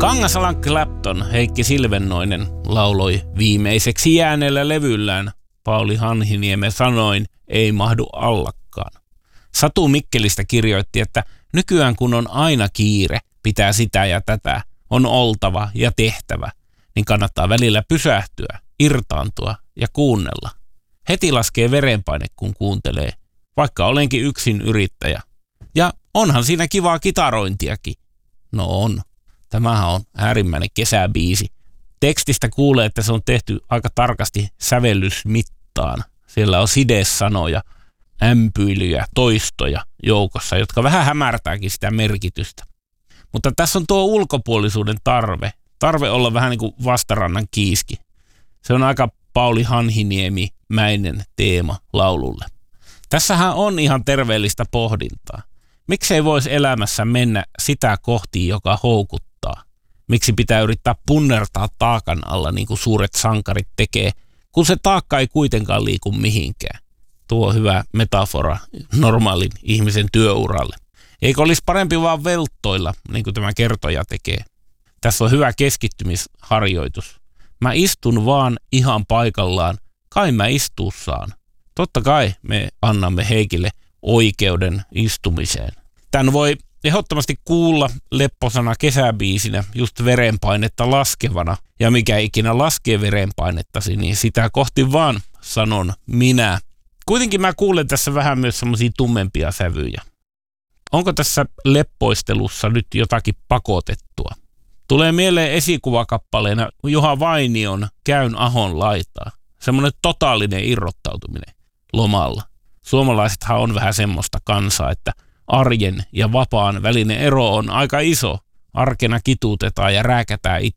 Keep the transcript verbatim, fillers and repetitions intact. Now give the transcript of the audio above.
Kangasalan Clapton Heikki Silvennoinen lauloi viimeiseksi jääneellä levyllään Pauli Hanhiniemen sanoin ei mahdu allakkaan. Satu Mikkelistä kirjoitti, että nykyään kun on aina kiire, pitää sitä ja tätä, on oltava ja tehtävä, niin kannattaa välillä pysähtyä, irtaantua ja kuunnella. Heti laskee verenpaine, kun kuuntelee, vaikka olenkin yksin yrittäjä. Ja onhan siinä kivaa kitarointiakin. No on. Tämähän on äärimmäinen kesäbiisi. Tekstistä kuulee, että se on tehty aika tarkasti sävellysmittaan. Siellä on sidesanoja, ämpyilyjä, toistoja joukossa, jotka vähän hämärtääkin sitä merkitystä. Mutta tässä on tuo ulkopuolisuuden tarve. Tarve olla vähän niin kuin vastarannan kiiski. Se on aika Pauli Hanhiniemi-mäinen teema laululle. Tässähän on ihan terveellistä pohdintaa. Miksei voisi elämässä mennä sitä kohti, joka houkuttaa? Miksi pitää yrittää punnertaa taakan alla niin kuin suuret sankarit tekee, kun se taakka ei kuitenkaan liiku mihinkään? Tuo on hyvä metafora normaalin ihmisen työuralle. Eikö olisi parempi vaan velttoilla, niin kuin tämä kertoja tekee? Tässä on hyvä keskittymisharjoitus. Mä istun vaan ihan paikallaan, kai mä istuu saan. Totta kai me annamme Heikille oikeuden istumiseen. Tän voi ehdottomasti kuulla lepposana kesäbiisinä just verenpainetta laskevana. Ja mikä ikinä laskee verenpainettasi, niin sitä kohti vaan sanon minä. Kuitenkin mä kuulen tässä vähän myös semmosia tummempia sävyjä. Onko tässä leppoistelussa nyt jotakin pakotettua? Tulee mieleen esikuvakappaleena Juha Vainion Käyn Ahon laitaa. Semmoinen totaalinen irrottautuminen lomalla. Suomalaisethan on vähän semmoista kansaa, että arjen ja vapaan välinen ero on aika iso. Arkena kituutetaan ja rääkätään itse.